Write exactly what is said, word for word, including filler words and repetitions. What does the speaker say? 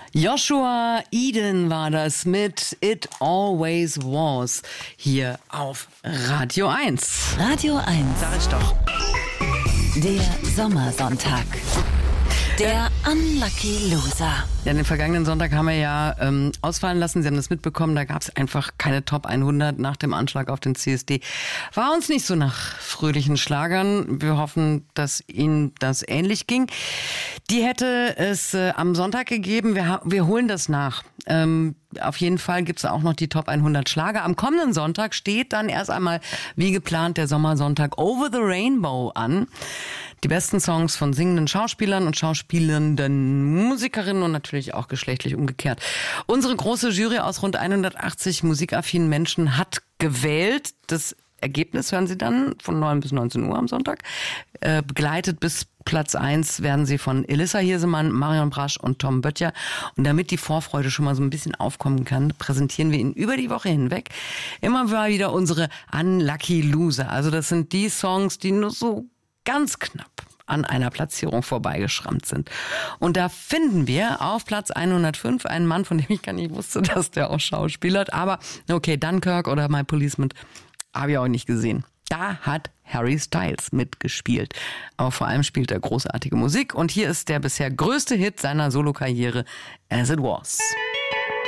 Joshua Eden war das mit It Always Was hier auf Radio eins. Radio eins. Sag ich doch. Der Sommersonntag. Der Unlucky Loser. Ja, den vergangenen Sonntag haben wir ja ähm, ausfallen lassen. Sie haben das mitbekommen. Da gab es einfach keine Top hundert nach dem Anschlag auf den C S D. War uns nicht so nach fröhlichen Schlagern. Wir hoffen, dass Ihnen das ähnlich ging. Die hätte es äh, am Sonntag gegeben. Wir, wir holen das nach. Ähm, auf jeden Fall gibt es auch noch die Top hundert Schlager. Am kommenden Sonntag steht dann erst einmal, wie geplant, der Sommersonntag Over the Rainbow an. Die besten Songs von singenden Schauspielern und schauspielenden Musikerinnen und natürlich auch geschlechtlich umgekehrt. Unsere große Jury aus rund hundertachtzig musikaffinen Menschen hat gewählt. Das Ergebnis hören Sie dann von neun bis neunzehn Uhr am Sonntag. Äh, begleitet bis Platz eins werden Sie von Elissa Hirsemann, Marion Brasch und Tom Böttcher. Und damit die Vorfreude schon mal so ein bisschen aufkommen kann, präsentieren wir Ihnen über die Woche hinweg immer mal wieder unsere Unlucky Loser. Also das sind die Songs, die nur so ganz knapp an einer Platzierung vorbeigeschrammt sind. Und da finden wir auf Platz hundertfünf einen Mann, von dem ich gar nicht wusste, dass der auch schauspielert. Aber okay, Dunkirk oder My Policeman habe ich auch nicht gesehen. Da hat Harry Styles mitgespielt. Aber vor allem spielt er großartige Musik. Und hier ist der bisher größte Hit seiner Solokarriere, As It Was.